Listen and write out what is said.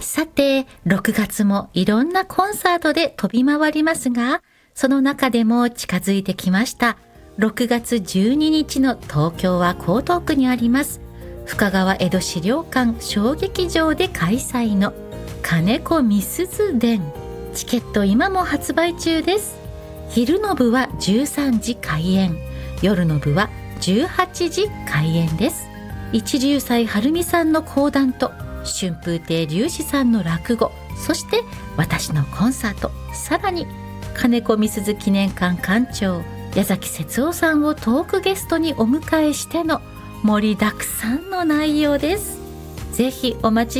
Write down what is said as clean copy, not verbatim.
さて、6月もいろんなコンサートで飛び回りますが、その中でも近づいてきました。6月12日の東京は江東区にあります深川江戸資料館小劇場で開催の金子みすず伝。チケット今も発売中です。昼の部は13時開演、夜の部は18時開演です。一龍斎晴美さんの講談と春風亭龍志さんの落語、そして私のコンサート、さらに金子みすず記念館館長矢崎節夫さんをトークゲストにお迎えしての盛りだくさんの内容です。ぜひお待ち